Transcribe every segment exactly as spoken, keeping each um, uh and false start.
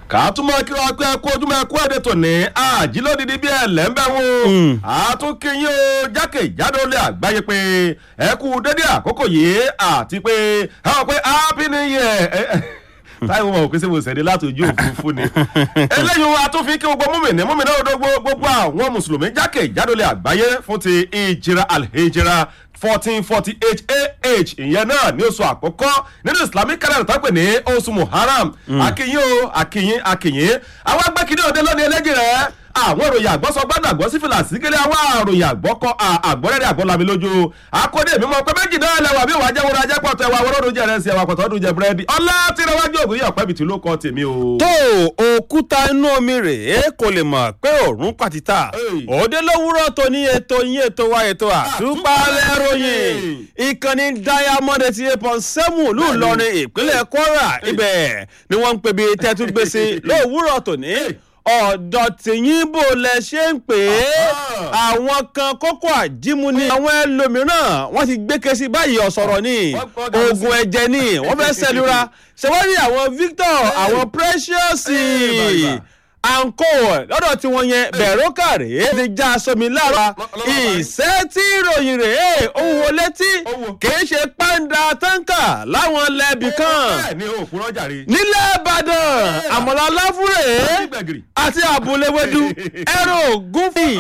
kàtúmọ̀ kí wọ́n pẹ́ kó ojúmọ́ ẹ̀kú ẹ̀dẹ̀ tò ní àjílódìdí bí ẹ̀lẹ́ńbẹ́ wọn. àtúnkìyìn o jákèjádò lé àgbáyé pé ẹ kú dédé àkókò yìí àti pé àwọn pé happy new year táwọn ọmọ òkú sí mo sẹ́ni láti ojú òfurufú ni. eléyìí wa tún fi kí gbogbo múmìnì múmìnì òdògbò gbogbo àwọn mùsùlùmí jákèjádò lé àgbáyé fún ti ìjìrà alhijra fourteen forty eight A H ìyẹn náà ní oṣù àkọ́kọ́ nínú islamic calendar tó pè ní oṣù muharram. akínyìn o akínyìn akínyìn àwọn agbẹ́kìnní òde lónìí eléjì rẹ̀ àwọn òròyìn àgbọ́sọ gbọ́dọ̀ àgbọ́ sí fìlà síkẹ́lẹ́ àwọn àròyìn àgbọ́kọ àgbọ́rẹ́rẹ́ àgbọ́lami lójú akóde mi mọ̀ pé méjì náà lẹ́wà bí wàá jẹ́wọ́n ajẹ́ pọ̀tọ́ ẹ̀wà wọ́rọ́dún jẹ́ rẹ̀ sí ẹ̀wà pọ̀tọ́ ọdún jẹ́ búrẹ́dì ọlá tí ra wájú ògùn yìí ọ̀pẹ́ bìtì ló kọ́ tèmi o. tó òkúta inú omi rèé kò lè mọ̀ pé òórùn pàtìtà òde lówùúrọ̀ tó ní ètò yín ètò wa ètò àtúpalẹ̀ ròyìn ìkànnì diamond eighty eight point seven ìlú ìlọrin ìpínlẹ̀ kwara ibẹ̀ ni wọ́n ń pè bí tẹ́tú gbèsè lówùúrọ̀ tó ní ọ̀dọ̀ tìyín bò lẹ ṣe ń pè é àwọn kan kókó àjímú ni àwọn ẹlòmíràn wọ́n ti gbé kesi báyìí ọ̀sọ̀rọ̀ ni oògùn ẹ̀jẹ̀ ni wọ́n fẹ́ sẹ́lura ṣèwádìí àwọn victor àwọn precious àǹkó lọ́dọ̀ tí wọ́n yẹn bẹ̀rù kàrè ti já sómi lára ìṣẹ́ tí ìròyìn rèé òun ò létí kìí ṣe pàǹdà táǹkà láwọn lẹ́bì kan nílẹ̀ ìbàdàn àmọ̀lá láfúrè àti àbúléwédú ẹ̀rọ ògúnfì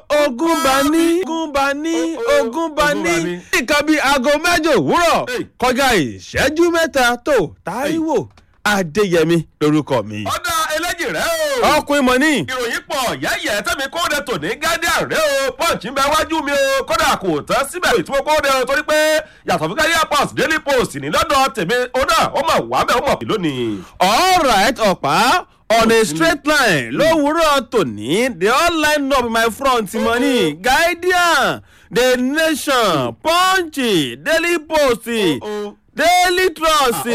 ogúnbaní ogúnbaní ogúnbaní nǹkan bíi aago mẹ́jọ òwúrọ̀ kọjá ìṣẹ́jú mẹ́ta tó táíwò adéyẹmí lórúkọ mi. ọ̀dà eléjì rẹ̀ o. ọkùnrin mọ̀ ní. ìròyìn pọ̀ yẹ́yẹ́ tẹ́mi kóde tò ní guardian rẹ̀ o punch ń bẹ wájú mi o kódà kò tán síbẹ̀ ìtumọ̀ kóde o torí pé yàtọ̀ fún guardian post daily post ní lọ́dọ̀ tèmi ó náà ó mọ̀ wá bẹ́ẹ̀ ó mọ̀ lónìí. all right ọ̀pá on a straight line lówùúrọ̀ tòní they all line up my front mọ̀ ní guardian the nation punch daily post. Oh, oh. daily trust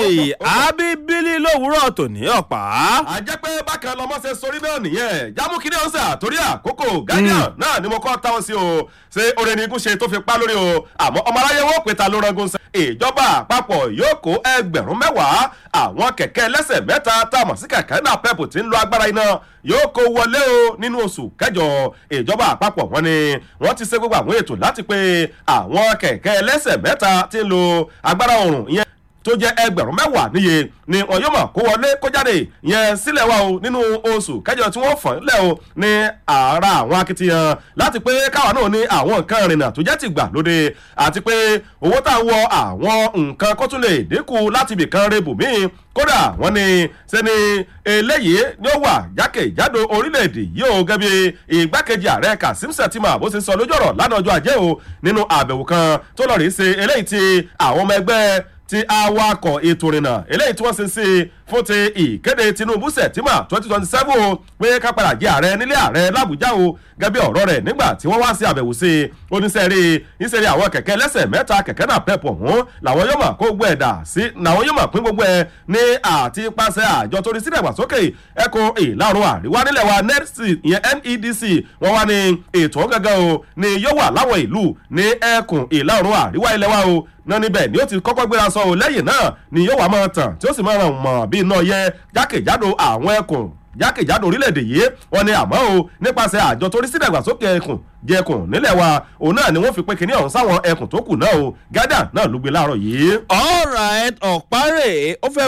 abibili lówùúrọ̀ tòní ọ̀pá. a jẹ́ pé bákan lọmọ ṣe sórí náà nìyẹn jámú kí ni ó ń sà torí àkókò guardian náà ni mo kọ́ táwọn sí o ṣé orin ni igun ṣe tó fi pa lórí o àmọ́ ọmọ aráyé wọ́n pè ta ló rangun sẹ́. ìjọba àpapọ̀ yóò kó ẹgbẹ̀rún mẹ́wàá àwọn kẹ̀kẹ́ ẹlẹ́sẹ̀ mẹ́ta tá a mọ̀ sí kẹ̀kẹ́ náà pẹ́pù tí ń lo agbára iná yóò kó wọlé o nínú oṣù kẹjọ. ìjọba àpapọ̀ wọn ni wọ́n ti ṣe gbogbo àwọn ètò láti pé àwọn kẹ̀kẹ́ ẹlẹ́sẹ̀ mẹ́ta tí ń lo agbára oòrùn ìyẹn tó jẹ́ ẹgbẹ̀rún mẹ́wàá níye ni wọn yóò mọ̀ kó wọlé kó jáde yẹn sílẹ̀ wa o nínú oṣù kẹjọ tí wọ́n fọ́n lẹ̀ o ní ara àwọn akitiyan láti pé káwa náà ní àwọn nǹkan ìrìnnà tó jẹ́ ti gbà lóde àti pé owó tá a wọ àwọn nǹkan kó tún lè dínkù láti ibìkan rebù míì kódà wọ́n ní sẹ́ni eléyìí ni ó wà jákèjádò orílẹ̀-èdè yìí o gẹ́gẹ́ bí ìgbákejì ààrẹ kasim shettima bó ṣe sọ lójú ọ̀rọ̀ lánàá ọjọ́ ajé o nínú àbẹ̀wò kan tó lọ rí ṣe eléyìí tí àwọn ọmọ ẹgbẹ́ ti awakọ̀ ètò ìrìnnà eléyìí tí wọ́n ṣe sí fún ti ìkéde tinubu sẹ̀tìmà twenty twenty seven o pé ká padà jẹ́ ààrẹ nílé ààrẹ làbújá o gẹ́gẹ́ bí ọ̀rọ̀ rẹ̀ nígbà tí wọ́n wá sí àbẹ̀wò sí oníṣẹ́rí ìṣẹ̀rí àwọn kẹ̀kẹ́ lẹ́sẹ̀ mẹ́ta kẹ̀kẹ́ náà pẹ̀pọ̀ ọ̀hún làwọn yóò máa kó gbogbo ẹ̀ dà sí làwọn yóò máa pín gbogbo ẹ̀ ní àti pàṣẹ àjọ torí sí ìdàgbàsókè ẹkùn ìlà oòrùn àríwá nílẹ̀ wa nẹ́ẹ̀sì ìyẹn N E D C wọ́n wá ní ètò gángan o ni yóò wà láwọn ìlú ní ẹkùn ìlà oòrùn àríwá ilẹ̀ wa o náà níbẹ̀ ni ó ti kọ́kọ́ gbéra sọ ò lẹ́yìn náà ni yóò wá máa tàn tí ó sì máa ràn mọ̀ bí iná yẹ jákèjádò àwọn ẹkùn jákèjádò orílẹ̀-èdè yìí wọ́n ní àmọ́ o nípasẹ̀ àjọ torí sí ìdàgbàsókè ẹkùn jẹkùn nílẹ̀ wa òun náà ni wọ́n fi pé kinní ọ̀hún sáwọn ẹkùn tó kù náà o gádà náà ló gbé láàárọ̀ yìí. all right ọ̀pá rèé ó fẹ́